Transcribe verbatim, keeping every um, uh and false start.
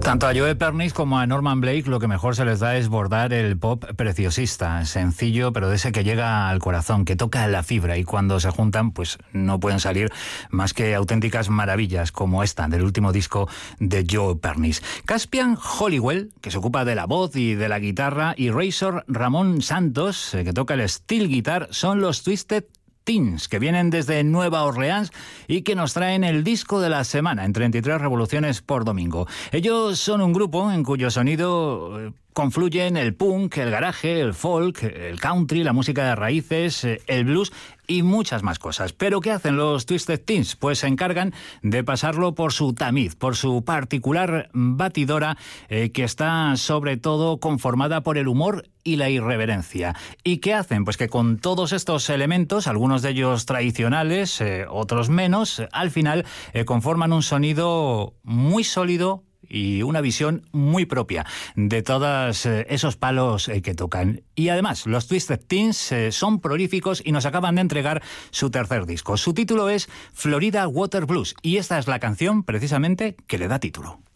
Tanto a Joe Pernice como a Norman Blake lo que mejor se les da es bordar el pop preciosista, sencillo, pero de ese que llega al corazón, que toca la fibra, y cuando se juntan pues no pueden salir más que auténticas maravillas como esta del último disco de Joe Pernice. Caspian Hollywell, que se ocupa de la voz y de la guitarra, y Razor Ramón Santos, que toca el steel guitar, son los Twisted Teens, que vienen desde Nueva Orleans y que nos traen el disco de la semana en treinta y tres revoluciones por domingo. Ellos son un grupo en cuyo sonido eh, confluyen el punk, el garaje, el folk, el country, la música de raíces, eh, el blues y muchas más cosas. ¿Pero qué hacen los Twisted Teens? Pues se encargan de pasarlo por su tamiz, por su particular batidora, eh, que está sobre todo conformada por el humor y la irreverencia. ¿Y qué hacen? Pues que con todos estos elementos, algunos de ellos tradicionales, eh, otros menos, al final eh, conforman un sonido muy sólido y una visión muy propia de todos eh, esos palos eh, que tocan. Y además, los Twisted Teens eh, son prolíficos y nos acaban de entregar su tercer disco. Su título es Florida Water Blues y esta es la canción precisamente que le da título.